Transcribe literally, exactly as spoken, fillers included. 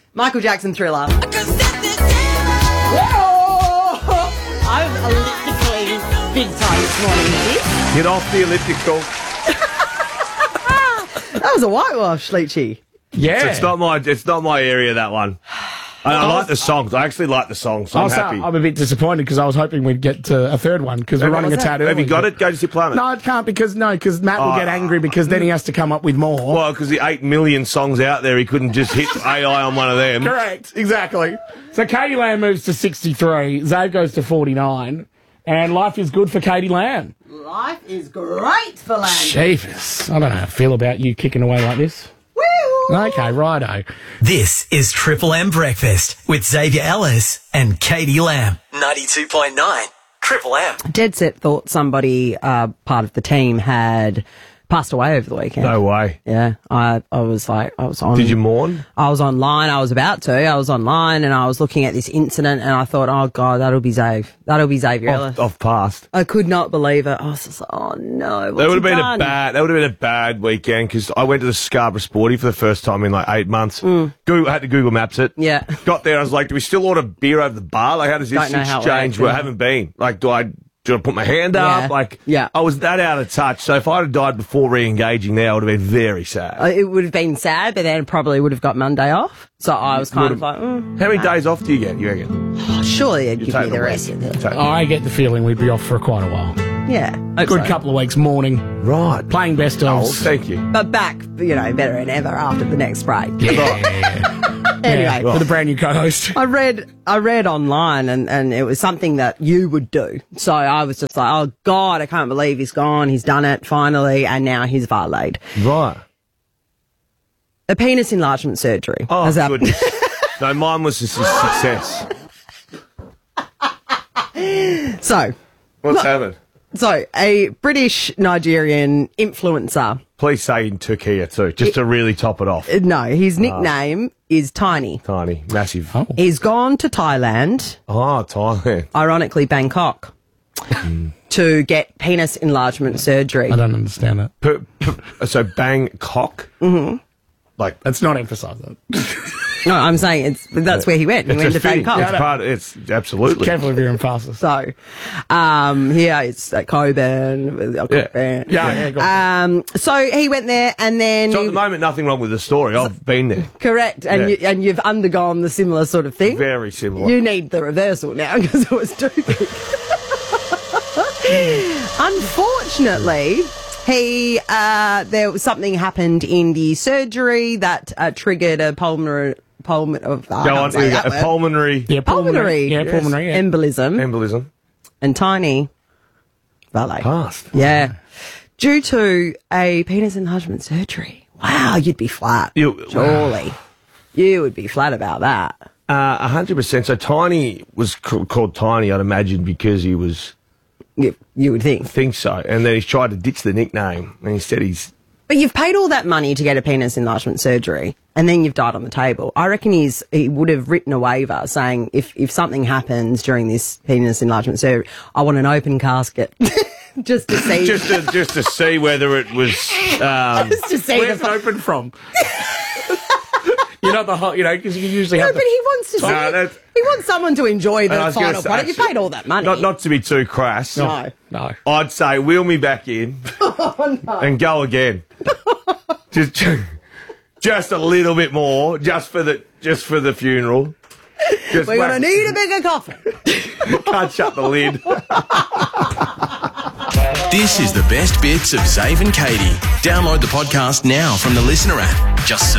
Michael Jackson, Thriller. I'm elliptically big time this morning, Liz. Get off the elliptical. That was a whitewash, Leachy. Yeah. It's not my. It's not my area. That one. I, I like the songs. I actually like the songs. So I'm Also, happy. I'm a bit disappointed because I was hoping we'd get to a third one because we're Have- running a tad early. Have you got it? Go to your planet. No, it can't because no, because Matt will Oh. get angry because then he has to come up with more. Well, because the eight million songs out there, he couldn't just hit A I on one of them. Correct, exactly. So Katie Lamb moves to sixty-three, Zave goes to forty-nine, and life is good for Katie Lamb. Life is great for Lamb. Jeepers, I don't know how I feel about you kicking away like this. Woo! Okay, righto. This is Triple M Breakfast with Xavier Ellis and Katie Lamb. ninety-two point nine Triple M. Dead set thought somebody, uh, part of the team, had passed away over the weekend. No way. Yeah, I, I was like, I was on. Did you mourn? I was online. I was about to. I was online, and I was looking at this incident, and I thought, oh god, that'll be Zave. That'll be Xavier Ellis. Off, off past. I could not believe it. I was just like, oh no. That would have been a bad. That would have been a bad weekend because I went to the Scarborough Sporty for the first time in like eight months. Mm. Google, had to Google Maps it. Yeah. Got there. I was like, do we still order beer over the bar? Like, how does this Don't know how it exchange? works, Well, I yeah. haven't been. Like, do I? Do I put my hand Yeah. up? Like, Yeah. I was that out of touch. So if I'd have died before re-engaging there, I would have been very sad. Uh, It would have been sad, but then probably would have got Monday off. So I was kind of like, mm, How many days off do you get? You reckon? oh, surely they'd give take me the the week. rest of it. Take- I get the feeling we'd be off for quite a while. Yeah. A good couple of weeks mourning, Right. playing best Oh, ofs. thank you. But back, you know, better than ever after the next break. Yeah. Anyway. Yeah, with a brand new co-host. I read I read online and, and it was something that you would do. So I was just like, oh God, I can't believe he's gone. He's done it finally. And now he's valeted. Right. A penis enlargement surgery. Oh, has happened. goodness. No, mine was a su- success. So, What's happened? so a British Nigerian influencer. Please say in Turkey too, just to really top it off. No, his nickname is Tiny. Tiny, massive. Oh. He's gone to Thailand, Oh, Thailand. ironically Bangkok, to get penis enlargement surgery. I don't understand that. Per, per, so Bangkok. Mm-hmm. Like Let's not emphasise that. No, I'm saying it's that's where he went. He it's went a to fitting. Bangkok. It's part. Of, it's absolutely. Careful of your emphasis. So, um, here it's at Coburn. Yeah. Yeah, yeah, go on. Um, so he went there, and then So at he- the moment, nothing wrong with the story. I've been there. correct, and Yeah. you, and you've undergone the similar sort of thing. Very similar. You need the reversal now because it was too big. Unfortunately, he uh, there was something happened in the surgery that uh, triggered a pulmonary pulmonary of uh, Go on. Here we go. A pulmonary Yeah, pulmonary. Yeah, Yes. pulmonary. Yeah. embolism, embolism. and Tiny valet. Passed. Yeah, due to a penis enlargement surgery. Wow, you'd be flat. You- Surely, you would be flat about that. Uh, A hundred percent. So Tiny was c- called Tiny, I'd imagine, because he was. You, you would think. Think so. And then he's tried to ditch the nickname, and instead he's. But you've paid all that money to get a penis enlargement surgery, and then you've died on the table. I reckon he's he would have written a waiver saying if if something happens during this penis enlargement surgery, I want an open casket just to see Just to, just to see whether it was. Um, just to see Where's the. it open from? You're not the hot, you know, because you usually No, have. but the, he wants to see. No, that's- he wants someone to enjoy and I the was gonna final say, product. You actually, paid all that money. Not, not to be too crass. No. No. I'd say wheel me back in and go again. just, just a little bit more, just for the just for the funeral. Just We're gonna whack- need a bigger coffin. Can't shut the lid. This is the best bits of Zave and Katie. Download the podcast now from the Listener app. Just search